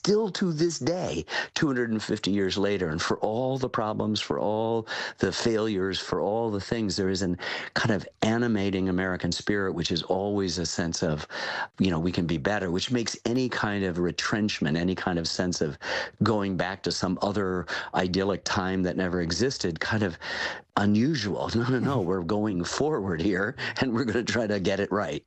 still to this day, 250 years later, and for all the problems, for all the failures, for all the things, there is an kind of animating American spirit, which is always a sense of, we can be better, which makes any kind of retrenchment, any kind of sense of going back to some other idyllic time that never existed kind of unusual. No, we're going forward here, and we're going to try to get it right.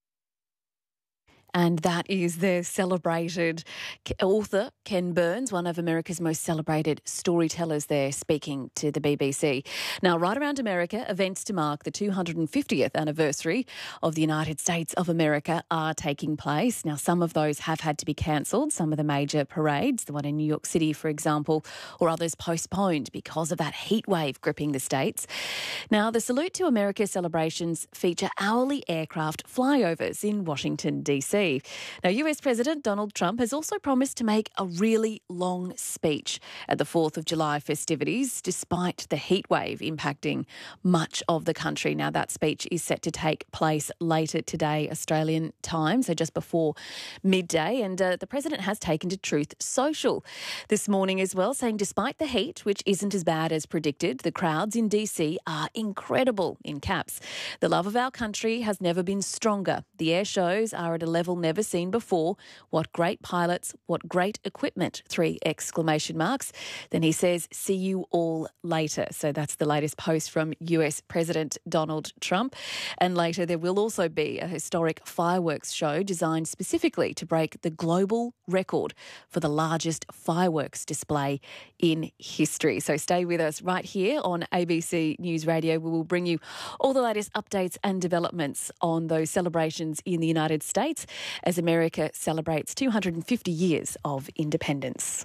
And that is the celebrated author, Ken Burns, one of America's most celebrated storytellers there, speaking to the BBC. Now, right around America, events to mark the 250th anniversary of the United States of America are taking place. Now, some of those have had to be cancelled, some of the major parades, the one in New York City, for example, or others postponed because of that heat wave gripping the states. Now, the Salute to America celebrations feature hourly aircraft flyovers in Washington, D.C. Now, US President Donald Trump has also promised to make a really long speech at the 4th of July festivities, despite the heat wave impacting much of the country. Now, that speech is set to take place later today, Australian time, so just before midday. And the President has taken to Truth Social this morning as well, saying despite the heat, which isn't as bad as predicted, the crowds in DC are incredible, in caps. The love of our country has never been stronger. The air shows are at a level never seen before. What great pilots, what great equipment, 3 exclamation marks. Then he says, see you all later. So that's the latest post from US President Donald Trump. And later there will also be a historic fireworks show designed specifically to break the global record for the largest fireworks display in history. So stay with us right here on ABC News Radio. We will bring you all the latest updates and developments on those celebrations in the United States as America celebrates 250 years of independence.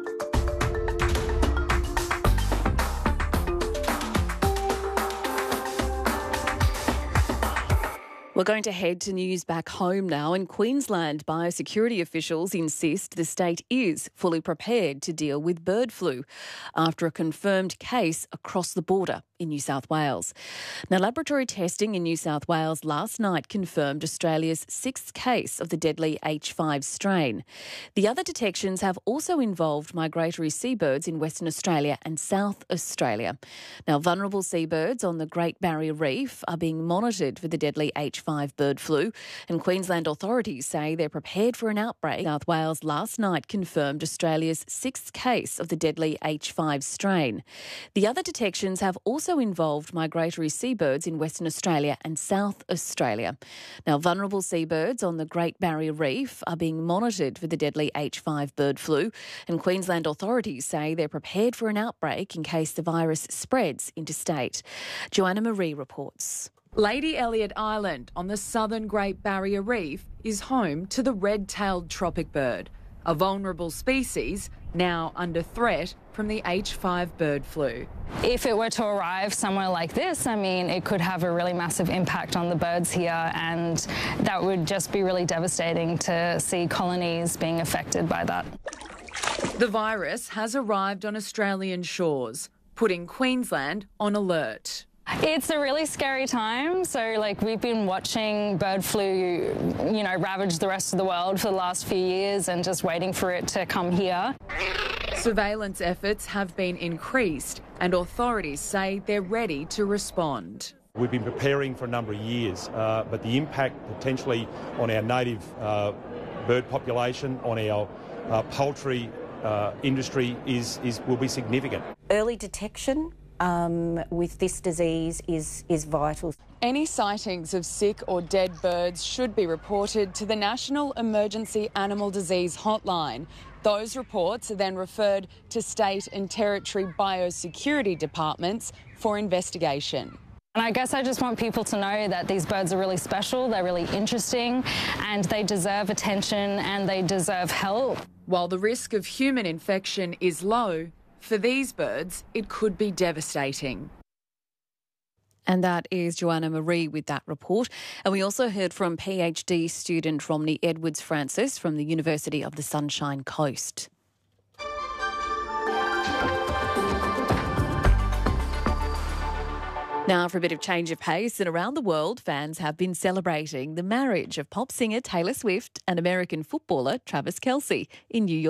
We're going to head to news back home now. In Queensland, biosecurity officials insist the state is fully prepared to deal with bird flu after a confirmed case across the border in New South Wales. Now, laboratory testing in New South Wales last night confirmed Australia's 6th case of the deadly H5 strain. The other detections have also involved migratory seabirds in Western Australia and South Australia. Now, vulnerable seabirds on the Great Barrier Reef are being monitored for the deadly H5 bird flu, and Queensland authorities say they're prepared for an outbreak. South Wales last night confirmed Australia's 6th case of the deadly H5 strain. The other detections have also involved migratory seabirds in Western Australia and South Australia. Now, vulnerable seabirds on the Great Barrier Reef are being monitored for the deadly H5 bird flu, and Queensland authorities say they're prepared for an outbreak in case the virus spreads interstate. Joanna Marie reports. Lady Elliot Island on the southern Great Barrier Reef is home to the red-tailed tropic bird, a vulnerable species now under threat from the H5 bird flu. If it were to arrive somewhere like this, it could have a really massive impact on the birds here, and that would just be really devastating to see colonies being affected by that. The virus has arrived on Australian shores, putting Queensland on alert. It's a really scary time. So, we've been watching bird flu, ravage the rest of the world for the last few years and just waiting for it to come here. Surveillance efforts have been increased and authorities say they're ready to respond. We've been preparing for a number of years, but the impact potentially on our native bird population, on our poultry industry will be significant. Early detection with this disease is vital. Any sightings of sick or dead birds should be reported to the National Emergency Animal Disease Hotline. Those reports are then referred to state and territory biosecurity departments for investigation. And I guess I just want people to know that these birds are really special, they're really interesting, and they deserve attention and they deserve help. While the risk of human infection is low, for these birds, it could be devastating. And that is Joanna Marie with that report. And we also heard from PhD student Romney Edwards-Francis from the University of the Sunshine Coast. Now for a bit of change of pace, and around the world, fans have been celebrating the marriage of pop singer Taylor Swift and American footballer Travis Kelce in New York.